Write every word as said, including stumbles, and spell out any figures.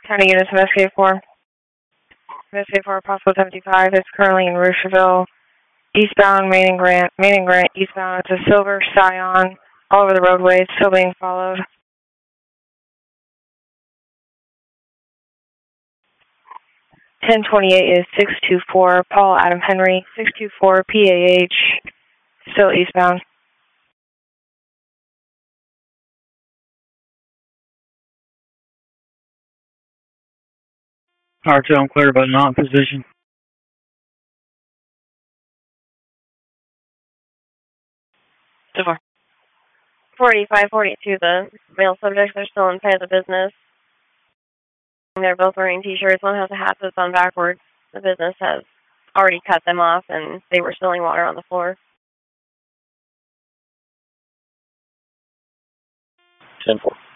County units investigate for. Investigate for possible seventy-five. It's currently in Rushville. Eastbound, Main and Grant. Main and Grant, eastbound. It's a silver Scion. All over the roadway. Still being followed. ten twenty-eight is six two four. Paul Adam Henry. six two four P A H. Still eastbound. R two, I'm clear, but not in position. So far. forty-five forty-two, the male subjects are still inside the business. They're both wearing t-shirts. One has a hat that's on backwards. The business has already cut them off, and they were spilling water on the floor. ten four.